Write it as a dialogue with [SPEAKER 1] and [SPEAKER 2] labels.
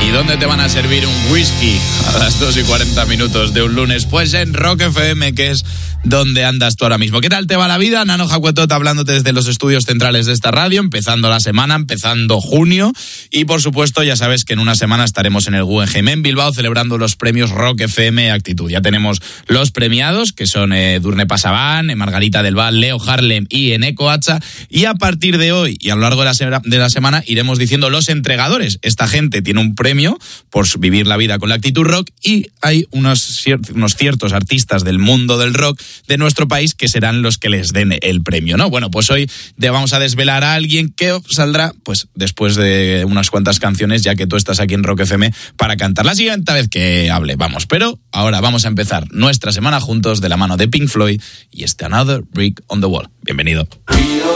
[SPEAKER 1] ¿Y dónde te van a servir un whisky a las 2:40 de un lunes? Pues en Rock FM, que es donde andas tú ahora mismo. ¿Qué tal te va la vida? Nano Jacuetot hablándote desde los estudios centrales de esta radio, empezando la semana, empezando junio. Y por supuesto, ya sabes que en una semana estaremos en el Guggenheim en Bilbao celebrando los premios Rock FM Actitud. Ya tenemos los premiados, que son Edurne Pasaban, Margarita del Val, Leo Harlem y Eneko Hacha. Y a partir de hoy y a lo largo de la semana iremos diciendo los entregadores. Esta gente tiene un premio por vivir la vida con la actitud rock y hay unos ciertos artistas del mundo del rock de nuestro país que serán los que les den el premio, ¿no? Bueno, pues hoy vamos a desvelar a alguien que saldrá pues después de unas cuantas canciones, ya que tú estás aquí en Rock FM para cantar la siguiente vez que hable, vamos. Pero ahora vamos a empezar nuestra semana juntos de la mano de Pink Floyd y este Another Brick on the Wall. Bienvenido.